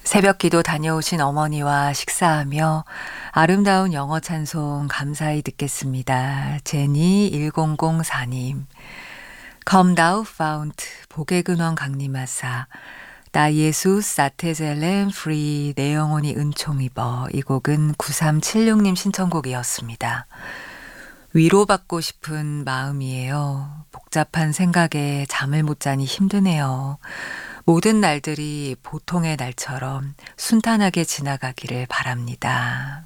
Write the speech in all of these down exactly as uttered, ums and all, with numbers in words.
새벽 기도 다녀오신 어머니와 식사하며 아름다운 영어 찬송 감사히 듣겠습니다. 제니 일공공사님. Come thou fount 복의 근원 강림하사 나 예수 사테젤렘 프리 내 영혼이 은총 입어. 이 곡은 구삼칠육님 신청곡이었습니다. 위로받고 싶은 마음이에요. 복잡한 생각에 잠을 못 자니 힘드네요. 모든 날들이 보통의 날처럼 순탄하게 지나가기를 바랍니다.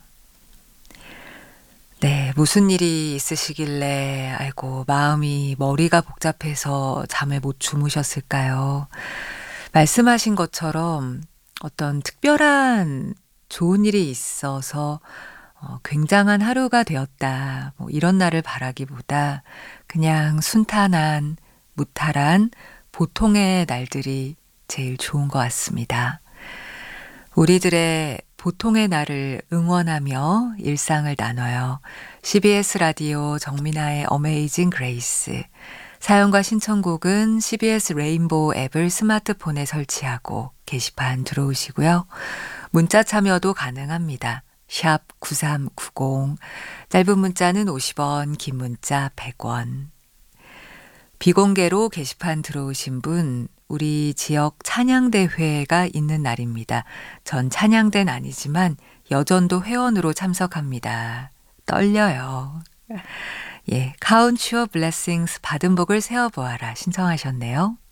네, 무슨 일이 있으시길래 아이고 마음이 머리가 복잡해서 잠을 못 주무셨을까요? 말씀하신 것처럼 어떤 특별한 좋은 일이 있어서 어, 굉장한 하루가 되었다. 뭐 이런 날을 바라기보다 그냥 순탄한, 무탈한 보통의 날들이 제일 좋은 것 같습니다. 우리들의 보통의 날을 응원하며 일상을 나눠요. 씨비에스 라디오 정민아의 어메이징 그레이스. 사연과 신청곡은 씨비에스 레인보우 앱을 스마트폰에 설치하고 게시판 들어오시고요. 문자 참여도 가능합니다. 샵 구삼구공, 짧은 문자는 오십 원, 긴 문자 백 원. 비공개로 게시판 들어오신 분, 우리 지역 찬양대회가 있는 날입니다. 전 찬양대는 아니지만 여전도 회원으로 참석합니다. 떨려요. 예, Count Your Blessings 받은 복을 세어보아라 신청하셨네요.